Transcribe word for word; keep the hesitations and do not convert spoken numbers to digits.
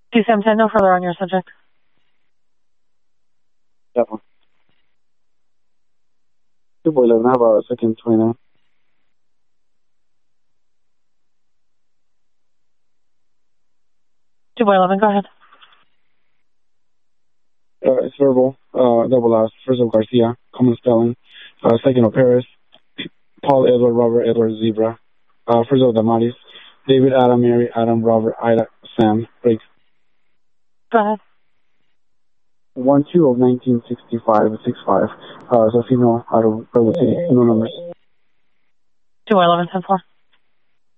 D C M ten, no further on your subject. That one. two boy eleven, how about second twenty-nine? two boy eleven, go ahead. Uh, it's verbal. Uh, double last. First of Garcia, common spelling. Uh, second of Paris. Paul Edward Robert Edward Zebra. Uh, first of Damaris. David Adam Mary Adam Robert Ida Sam Briggs. Go ahead. One two of nineteen sixty five six five. Uh, so female out of Redwood City. No numbers. two boy eleven, ten four.